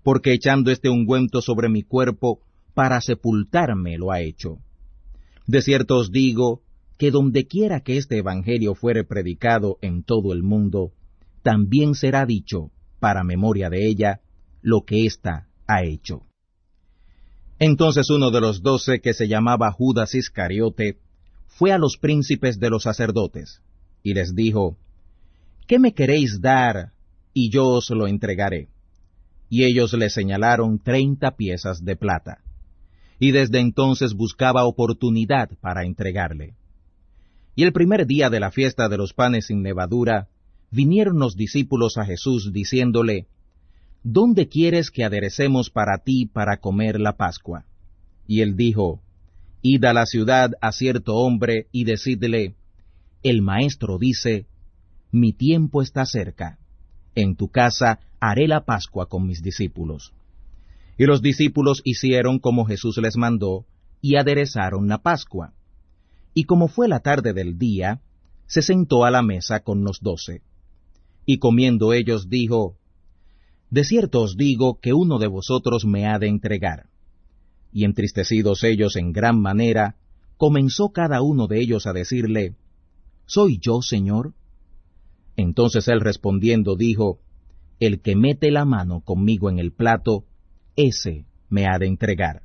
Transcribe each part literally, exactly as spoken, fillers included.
porque echando este ungüento sobre mi cuerpo, para sepultarme lo ha hecho. De cierto os digo, que dondequiera que este evangelio fuere predicado en todo el mundo, también será dicho, para memoria de ella, lo que ésta ha hecho. Entonces uno de los doce, que se llamaba Judas Iscariote, fue a los príncipes de los sacerdotes, y les dijo, ¿qué me queréis dar, y yo os lo entregaré? Y ellos le señalaron treinta piezas de plata. Y desde entonces buscaba oportunidad para entregarle. Y el primer día de la fiesta de los panes sin levadura, vinieron los discípulos a Jesús diciéndole, ¿dónde quieres que aderecemos para ti para comer la Pascua? Y él dijo, id a la ciudad a cierto hombre y decidle, el maestro dice, mi tiempo está cerca, en tu casa haré la Pascua con mis discípulos. Y los discípulos hicieron como Jesús les mandó, y aderezaron la Pascua. Y como fue la tarde del día, se sentó a la mesa con los doce. Y comiendo ellos dijo, de cierto os digo que uno de vosotros me ha de entregar. Y entristecidos ellos en gran manera, comenzó cada uno de ellos a decirle, ¿soy yo, Señor? Entonces él respondiendo dijo, el que mete la mano conmigo en el plato, ese me ha de entregar.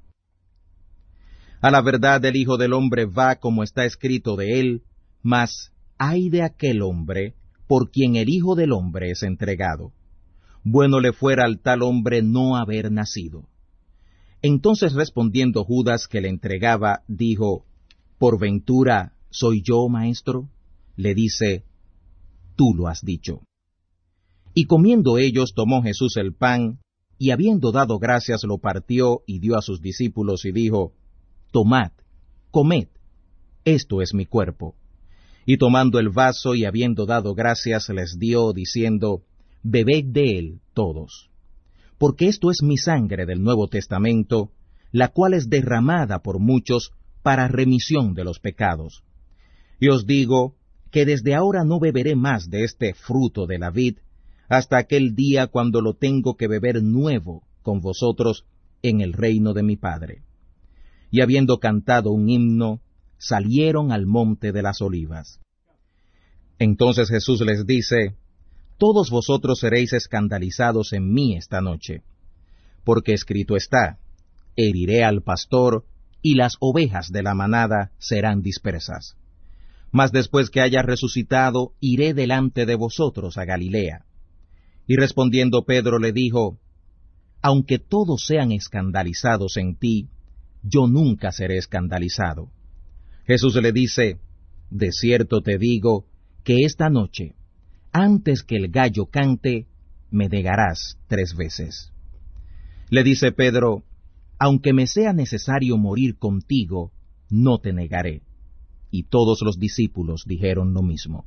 A la verdad el Hijo del Hombre va como está escrito de él, mas ay de aquel hombre por quien el Hijo del Hombre es entregado. Bueno le fuera al tal hombre no haber nacido. Entonces respondiendo Judas, que le entregaba, dijo, ¿por ventura soy yo, maestro? Le dice, tú lo has dicho. Y comiendo ellos, tomó Jesús el pan, y habiendo dado gracias lo partió y dio a sus discípulos y dijo, tomad, comed, esto es mi cuerpo. Y tomando el vaso y habiendo dado gracias les dio, diciendo, bebed de él todos. Porque esto es mi sangre del Nuevo Testamento, la cual es derramada por muchos para remisión de los pecados. Y os digo que desde ahora no beberé más de este fruto de la vid, hasta aquel día cuando lo tengo que beber nuevo con vosotros en el reino de mi Padre. Y habiendo cantado un himno, salieron al monte de las olivas. Entonces Jesús les dice, todos vosotros seréis escandalizados en mí esta noche, porque escrito está, heriré al pastor, y las ovejas de la manada serán dispersas. Mas después que haya resucitado, iré delante de vosotros a Galilea. Y respondiendo Pedro le dijo, aunque todos sean escandalizados en ti, yo nunca seré escandalizado. Jesús le dice, de cierto te digo, que esta noche, antes que el gallo cante, me negarás tres veces. Le dice Pedro, aunque me sea necesario morir contigo, no te negaré. Y todos los discípulos dijeron lo mismo.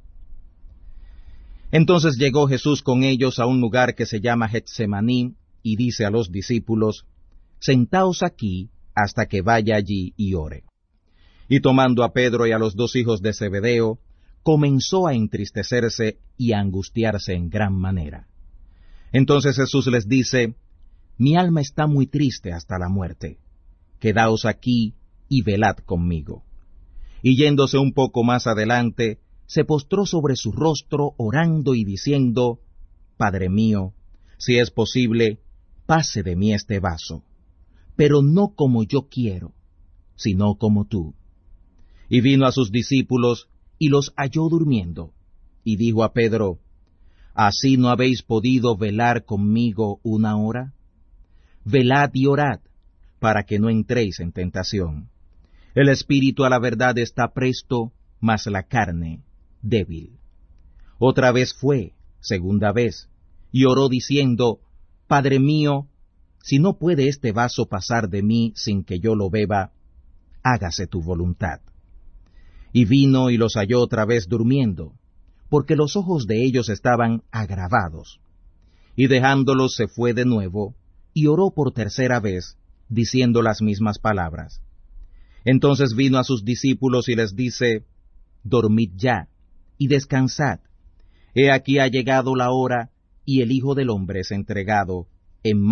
Entonces llegó Jesús con ellos a un lugar que se llama Getsemaní, y dice a los discípulos, sentaos aquí hasta que vaya allí y ore. Y tomando a Pedro y a los dos hijos de Zebedeo, comenzó a entristecerse y a angustiarse en gran manera. Entonces Jesús les dice, mi alma está muy triste hasta la muerte. Quedaos aquí y velad conmigo. Y yéndose un poco más adelante, se postró sobre su rostro orando y diciendo, Padre mío, si es posible, pase de mí este vaso, pero no como yo quiero, sino como tú. Y vino a sus discípulos y los halló durmiendo, y dijo a Pedro, ¿así no habéis podido velar conmigo una hora? Velad y orad, para que no entréis en tentación. El espíritu a la verdad está presto, mas la carne débil. Otra vez fue, segunda vez, y oró diciendo, Padre mío, si no puede este vaso pasar de mí sin que yo lo beba, hágase tu voluntad. Y vino y los halló otra vez durmiendo, porque los ojos de ellos estaban agravados. Y dejándolos se fue de nuevo, y oró por tercera vez, diciendo las mismas palabras. Entonces vino a sus discípulos y les dice, Dormid ya, y descansad. He aquí ha llegado la hora, y el Hijo del Hombre es entregado en